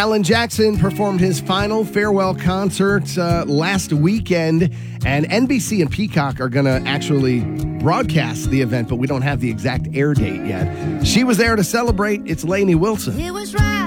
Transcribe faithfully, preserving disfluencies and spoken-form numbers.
Alan Jackson performed his final farewell concert uh, last weekend, and N B C and Peacock are going to actually broadcast the event, but we don't have the exact air date yet. She was there to celebrate. It's Lainey Wilson. It was right.